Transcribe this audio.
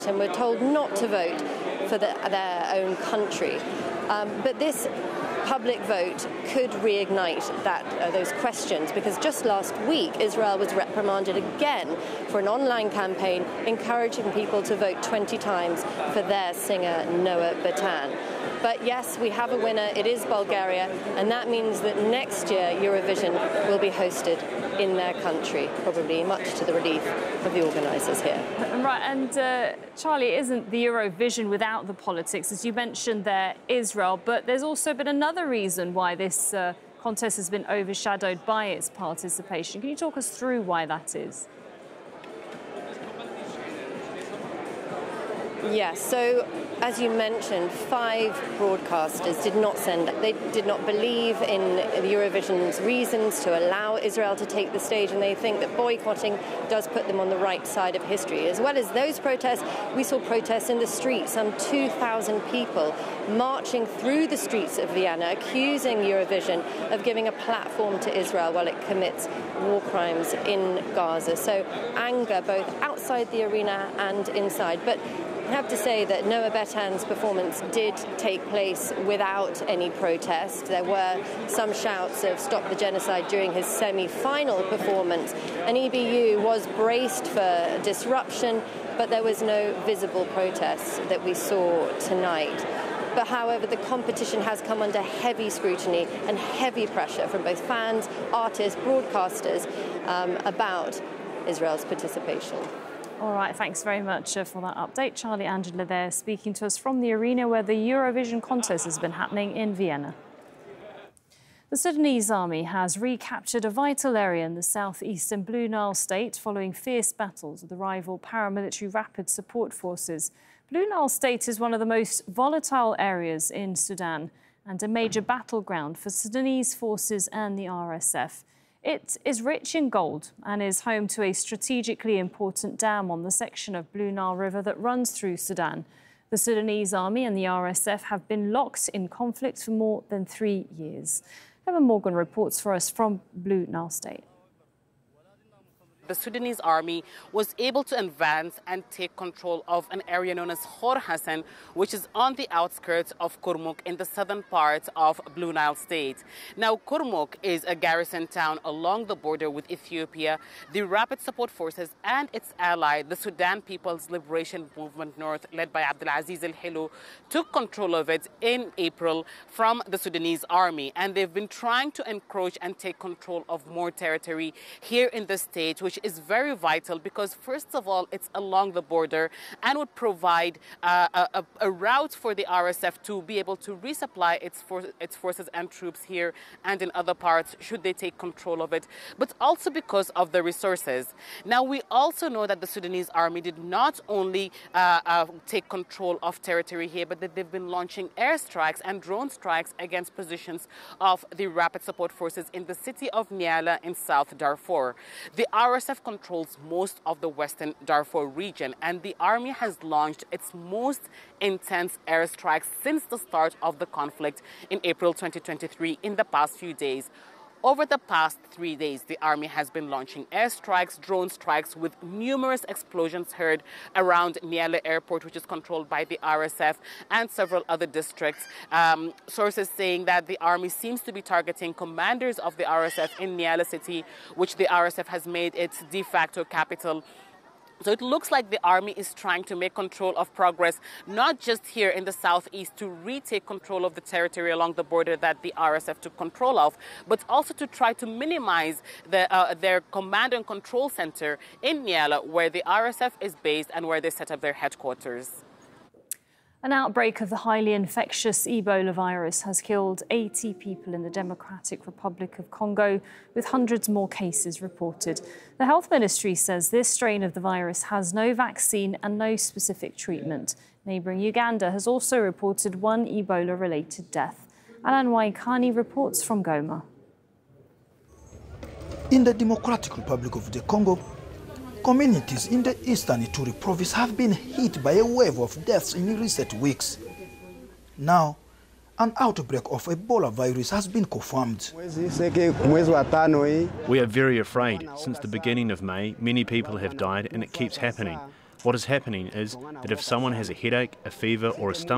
and were told not to vote for their own country. But this public vote could reignite those questions, because just last week Israel was reprimanded again for an online campaign encouraging people to vote 20 times for their singer Noah Batan. But yes, we have a winner. It is Bulgaria, and that means that next year Eurovision will be hosted in their country, probably much to the relief of the organisers here. Right, and Charlie, it isn't the Eurovision without the politics. As you mentioned there, Israel, but there's also been another reason why this contest has been overshadowed by its participation. Can you talk us through why that is? Yes, so as you mentioned, 5 broadcasters did not believe in Eurovision's reasons to allow Israel to take the stage, and they think that boycotting does put them on the right side of history. As well as those protests, we saw protests in the streets, some 2,000 people marching through the streets of Vienna, accusing Eurovision of giving a platform to Israel while it commits war crimes in Gaza. So anger both outside the arena and inside. But I have to say that Noah Batan's performance did take place without any protest. There were some shouts of "Stop the Genocide" during his semi-final performance, and EBU was braced for disruption, but there was no visible protests that we saw tonight. But however, the competition has come under heavy scrutiny and heavy pressure from both fans, artists, broadcasters about Israel's participation. All right, thanks very much for that update. Charlie Angela there speaking to us from the arena where the Eurovision contest has been happening in Vienna. The Sudanese army has recaptured a vital area in the southeastern Blue Nile state following fierce battles with the rival paramilitary Rapid Support Forces. Blue Nile state is one of the most volatile areas in Sudan and a major battleground for Sudanese forces and the RSF. It is rich in gold and is home to a strategically important dam on the section of Blue Nile River that runs through Sudan. The Sudanese army and the RSF have been locked in conflict for more than 3 years. Emma Morgan reports for us from Blue Nile State. The Sudanese army was able to advance and take control of an area known as Khor Hassan, which is on the outskirts of Kurmuk in the southern part of Blue Nile State. Now, Kurmuk is a garrison town along the border with Ethiopia. The Rapid Support Forces and its ally, the Sudan People's Liberation Movement North, led by Abdelaziz El-Hilo, took control of it in April from the Sudanese army. And they've been trying to encroach and take control of more territory here in the state, which is very vital because, first of all, it's along the border and would provide a route for the RSF to be able to resupply its forces and troops here and in other parts should they take control of it, but also because of the resources. Now, we also know that the Sudanese army did not only take control of territory here, but that they've been launching airstrikes and drone strikes against positions of the Rapid Support Forces in the city of Niala in South Darfur. The RSF controls most of the western Darfur region, and the army has launched its most intense airstrikes since the start of the conflict in April 2023 in the past few days. Over the past 3 days, the army has been launching airstrikes, drone strikes, with numerous explosions heard around Niala Airport, which is controlled by the RSF, and several other districts. Sources saying that the army seems to be targeting commanders of the RSF in Niala city, which the RSF has made its de facto capital. So it looks like the army is trying to make control of progress, not just here in the southeast to retake control of the territory along the border that the RSF took control of, but also to try to minimize their command and control center in Niala, where the RSF is based and where they set up their headquarters. An outbreak of the highly infectious Ebola virus has killed 80 people in the Democratic Republic of Congo, with hundreds more cases reported. The Health Ministry says this strain of the virus has no vaccine and no specific treatment. Neighbouring Uganda has also reported one Ebola-related death. Alan Waikani reports from Goma. In the Democratic Republic of the Congo, communities in the eastern Ituri province have been hit by a wave of deaths in recent weeks. Now, an outbreak of Ebola virus has been confirmed. We are very afraid. Since the beginning of May, many people have died and it keeps happening. What is happening is that if someone has a headache, a fever or a stomach